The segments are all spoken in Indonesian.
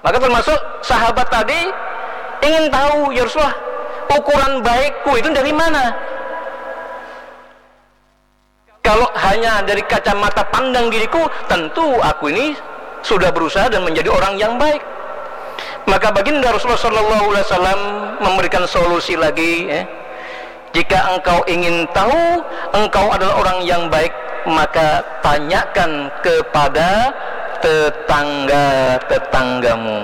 Maka termasuk sahabat tadi ingin tahu, ya Rasulullah, ukuran baikku itu dari mana? Kalau hanya dari kacamata pandang diriku, tentu aku ini sudah berusaha dan menjadi orang yang baik. Maka baginda Rasulullah SAW memberikan solusi lagi, jika engkau ingin tahu engkau adalah orang yang baik, maka tanyakan kepada tetangga-tetanggamu.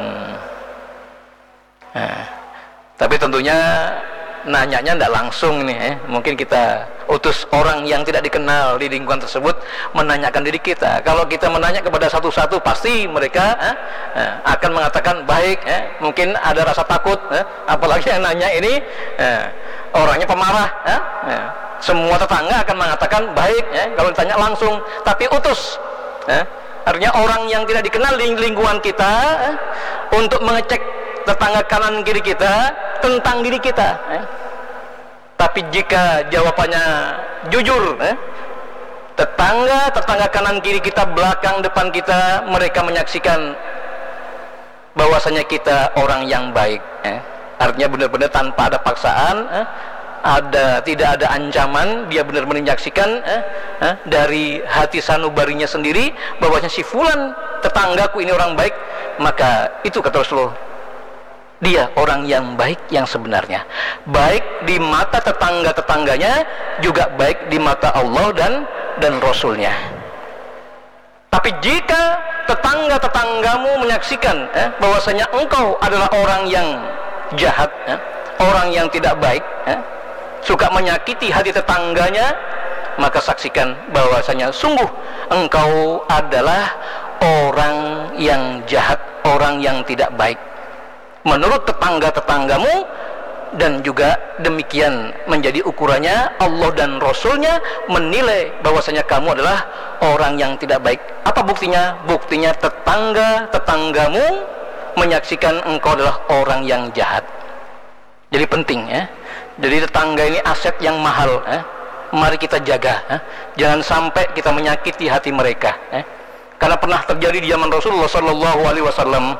Tapi tentunya nanyanya tidak langsung nih, mungkin kita utus orang yang tidak dikenal di lingkungan tersebut menanyakan diri kita. Kalau kita menanya kepada satu-satu, pasti mereka akan mengatakan baik. Mungkin ada rasa takut, apalagi yang nanya ini orangnya pemarah. Semua tetangga akan mengatakan baik kalau ditanya langsung. Tapi utus, artinya orang yang tidak dikenal di lingkungan kita, untuk mengecek tetangga kanan kiri kita tentang diri kita. Tapi jika jawabannya jujur, tetangga kanan kiri kita, belakang depan kita, mereka menyaksikan bahwasanya kita orang yang baik. Artinya benar-benar tanpa ada paksaan, tidak ada ancaman, dia benar-benar menyaksikan dari hati sanubarinya sendiri bahwasanya si fulan tetanggaku ini orang baik. Maka itu kata Rasulullah, dia orang yang baik yang sebenarnya, baik di mata tetangga-tetangganya, juga baik di mata Allah dan Rasulnya. Tapi jika tetangga-tetanggamu menyaksikan bahwasanya engkau adalah orang yang jahat, orang yang tidak baik, suka menyakiti hati tetangganya, maka saksikan bahwasanya sungguh engkau adalah orang yang jahat, orang yang tidak baik menurut tetangga-tetanggamu. Dan juga demikian menjadi ukurannya Allah dan Rasulnya menilai bahwasanya kamu adalah orang yang tidak baik. Apa buktinya? Buktinya tetangga-tetanggamu menyaksikan engkau adalah orang yang jahat. Jadi penting, jadi tetangga ini aset yang mahal, mari kita jaga, jangan sampai kita menyakiti hati mereka, karena pernah terjadi di zaman Rasulullah SAW.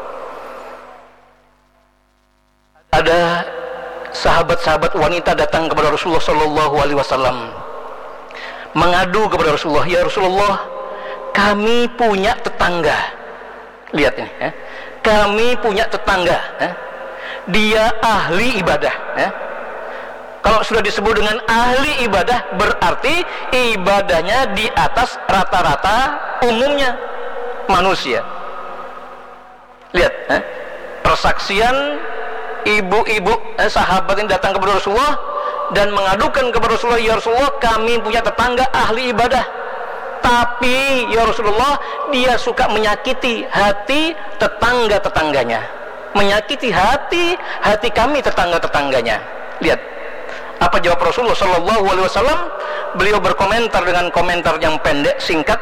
Ada sahabat-sahabat wanita datang kepada Rasulullah SAW, mengadu kepada Rasulullah, ya Rasulullah, kami punya tetangga. Lihat ini, kami punya tetangga, dia ahli ibadah. Kalau sudah disebut dengan ahli ibadah, berarti ibadahnya di atas rata-rata umumnya manusia. Lihat, persaksian ibu-ibu sahabat yang datang kepada Rasulullah dan mengadukan kepada Rasulullah, ya Rasulullah, kami punya tetangga ahli ibadah, tapi ya Rasulullah, dia suka menyakiti hati tetangga-tetangganya, menyakiti hati kami tetangga-tetangganya. Lihat apa jawab Rasulullah SAW. Beliau berkomentar dengan komentar yang pendek, singkat,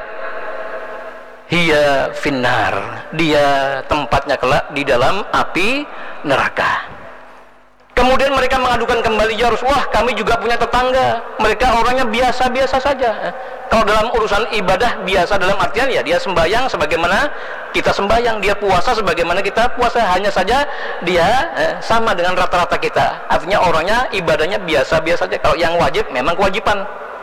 hiya finnar, dia tempatnya kelak di dalam api neraka. Kemudian mereka mengadukan kembali, ya Rasulullah, kami juga punya tetangga, mereka orangnya biasa-biasa saja. Kalau dalam urusan ibadah biasa dalam artian ya dia sembahyang sebagaimana kita sembahyang, dia puasa sebagaimana kita puasa, hanya saja dia sama dengan rata-rata kita. Artinya orangnya ibadahnya biasa-biasa saja. Kalau yang wajib memang kewajiban.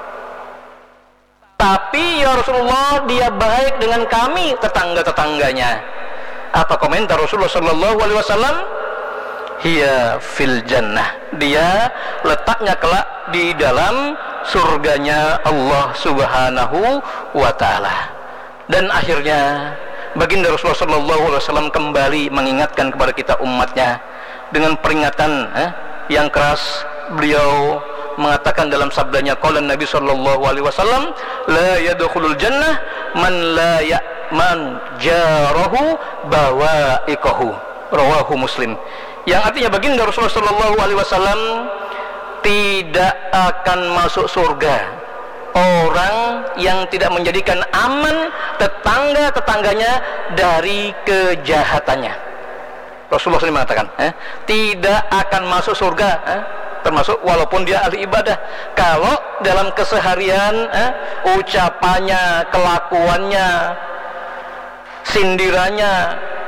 Tapi ya Rasulullah, dia baik dengan kami tetangga-tetangganya. Apa komentar Rasulullah SAW? Hiya fil jannah, dia letaknya kelak di dalam surganya Allah Subhanahu wa ta'ala. Dan akhirnya baginda Rasulullah SAW kembali mengingatkan kepada kita umatnya dengan peringatan yang keras. Beliau mengatakan dalam sabdanya, qala Nabi SAW, la yadkhulul jannah man la ya'man jarahu bawa'iqahu, rawahu Muslim. Yang artinya baginda Rasulullah SAW, tidak akan masuk surga orang yang tidak menjadikan aman tetangga-tetangganya dari kejahatannya. Rasulullah SAW mengatakan, tidak akan masuk surga, termasuk walaupun dia ahli ibadah, kalau dalam keseharian ucapannya, kelakuannya, sindirannya,